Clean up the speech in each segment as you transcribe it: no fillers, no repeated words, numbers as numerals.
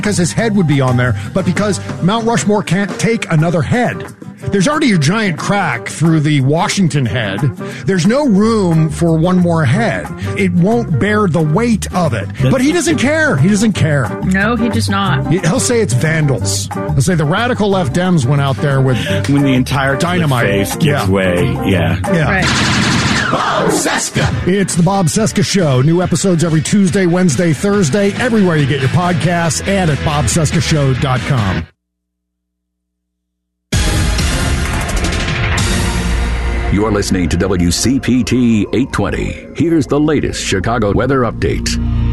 because his head would be on there, but because Mount Rushmore can't take another head. There's already a giant crack through the Washington head. There's no room for one more head. It won't bear the weight of it. But he doesn't care. He doesn't care. No, he does not. He'll say it's vandals. He'll say the radical left Dems went out there with when the entire dynamite face gives way. Yeah. Right. Bob Cesca. It's the Bob Cesca Show. New episodes every Tuesday, Wednesday, Thursday, everywhere you get your podcasts, and at bobcescashow.com. You're listening to WCPT 820. Here's the latest Chicago weather update.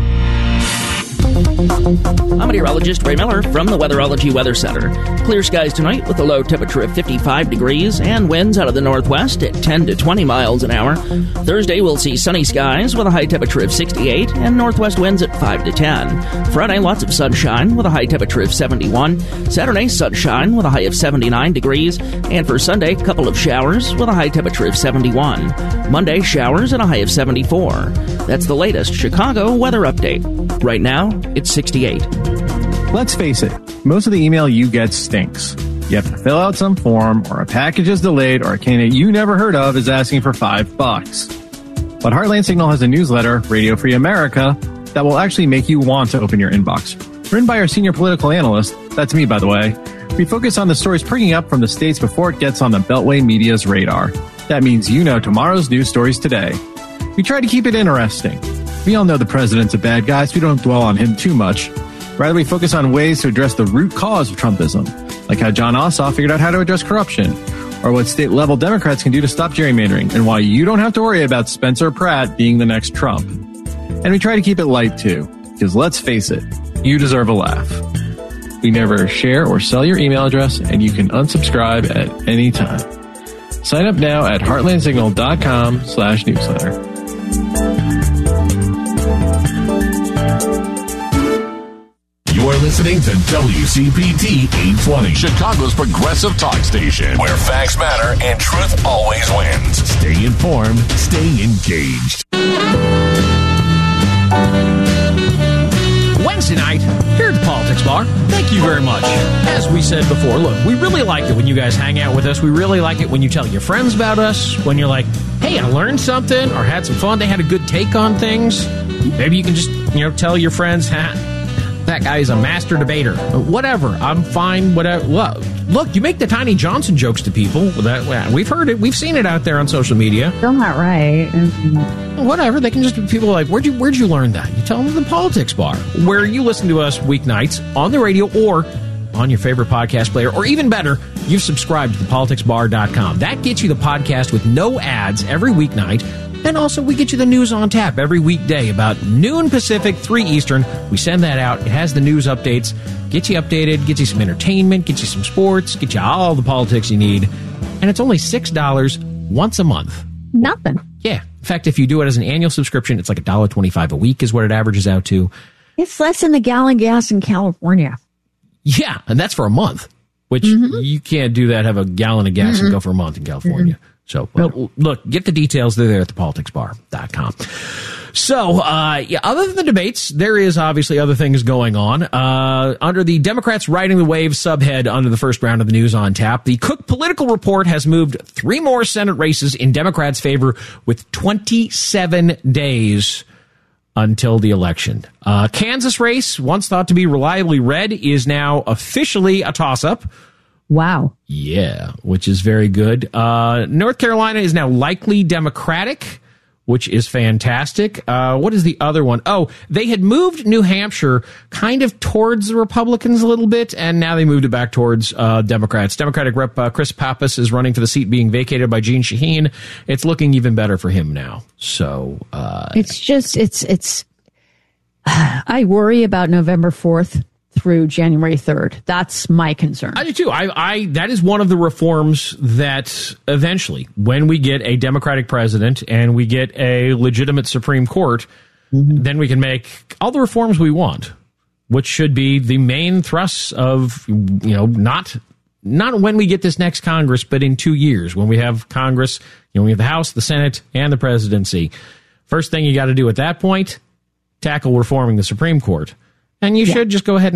I'm meteorologist Ray Miller from the Weatherology Weather Center. Clear skies tonight with a low temperature of 55 degrees and winds out of the northwest at 10 to 20 miles an hour. Thursday, we'll see sunny skies with a high temperature of 68 and northwest winds at 5 to 10. Friday, lots of sunshine with a high temperature of 71. Saturday, sunshine with a high of 79 degrees. And for Sunday, a couple of showers with a high temperature of 71. Monday, showers and a high of 74. That's the latest Chicago weather update. Right now, it's 68. Let's face it, most of the email you get stinks. You have to fill out some form, or a package is delayed, or a candidate you never heard of is asking for $5. But Heartland Signal has a newsletter, Radio Free America, that will actually make you want to open your inbox. Written by our senior political analyst, that's me by the way, we focus on the stories prigging up from the states before it gets on the Beltway media's radar. That means you know tomorrow's news stories today. We try to keep it interesting. We all know the president's a bad guy, so we don't dwell on him too much. Rather, we focus on ways to address the root cause of Trumpism, like how John Ossoff figured out how to address corruption, or what state-level Democrats can do to stop gerrymandering, and why you don't have to worry about Spencer Pratt being the next Trump. And we try to keep it light, too, because let's face it, you deserve a laugh. We never share or sell your email address, and you can unsubscribe at any time. Sign up now at heartlandsignal.com/newsletter. You're listening to WCPT 820, Chicago's progressive talk station, where facts matter and truth always wins. Stay informed, stay engaged. Wednesday night, here at the Politics Bar. Thank you very much. As we said before, look, we really like it when you guys hang out with us. We really like it when you tell your friends about us, when you're like, hey, I learned something or had some fun. They had a good take on things. Maybe you can just, tell your friends, that guy is a master debater. Whatever. I'm fine. Whatever. Look, you make the Tiny Johnson jokes to people. We've heard it. We've seen it out there on social media. Still not right. Whatever. They can just, people are like, where'd you learn that? You tell them the Politics Bar, where you listen to us weeknights on the radio or on your favorite podcast player, or even better, you've subscribed to thepoliticsbar.com. That gets you the podcast with no ads every weeknight. And also, we get you the news on tap every weekday about noon Pacific, 3 Eastern. We send that out. It has the news updates, gets you updated, gets you some entertainment, gets you some sports, gets you all the politics you need. And it's only $6 once a month. Nothing. Yeah. In fact, if you do it as an annual subscription, it's like $1.25 a week is what it averages out to. It's less than a gallon of gas in California. Yeah, and that's for a month, which you can't do that, have a gallon of gas and go for a month in California. So, look, get the details. They're there at thepoliticsbar.com. So, other than the debates, there is obviously other things going on. Under the Democrats Riding the Wave subhead under the first round of the News on Tap, the Cook Political Report has moved 3 more Senate races in Democrats' favor with 27 days until the election. Kansas race, once thought to be reliably red, is now officially a toss-up. Wow. Yeah, which is very good. North Carolina is now likely Democratic, which is fantastic. What is the other one? Oh, they had moved New Hampshire kind of towards the Republicans a little bit, and now they moved it back towards Democrats. Democratic Rep Chris Pappas is running for the seat being vacated by Jeanne Shaheen. It's looking even better for him now. So it's I worry about November 4th. Through January 3rd. That's my concern. I do too. That is one of the reforms that eventually, when we get a Democratic president and we get a legitimate Supreme Court, then we can make all the reforms we want, which should be the main thrusts of, not when we get this next Congress, but in 2 years, when we have Congress, we have the House, the Senate, and the presidency. First thing you got to do at that point, tackle reforming the Supreme Court. And you should just go ahead and